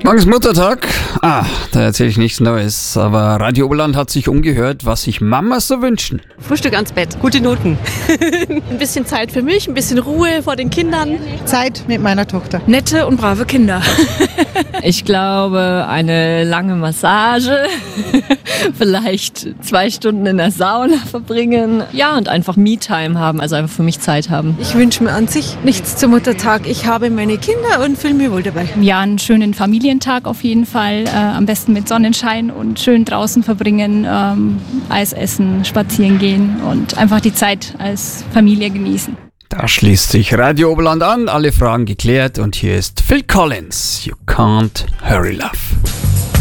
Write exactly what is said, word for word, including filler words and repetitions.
Morgen ist Muttertag. Ah, da erzähle ich nichts Neues. Aber Radio Oberland hat sich umgehört, was sich Mamas so wünschen. Frühstück ans Bett, gute Noten. Ein bisschen Zeit für mich, ein bisschen Ruhe vor den Kindern. Zeit mit meiner Tochter. Nette und brave Kinder. Ich glaube, eine lange Massage, vielleicht zwei Stunden in der Sauna verbringen. Ja, und einfach Me-Time haben, also einfach für mich Zeit haben. Ich wünsche mir an sich nichts zum Muttertag. Ich habe meine Kinder und fühle mich wohl dabei. Ja, einen schönen Familientag auf jeden Fall. Äh, am besten mit Sonnenschein und schön draußen verbringen, ähm, Eis essen, spazieren gehen und einfach die Zeit als Familie genießen. Da schließt sich Radio Oberland an, alle Fragen geklärt und hier ist Phil Collins, You Can't Hurry Love.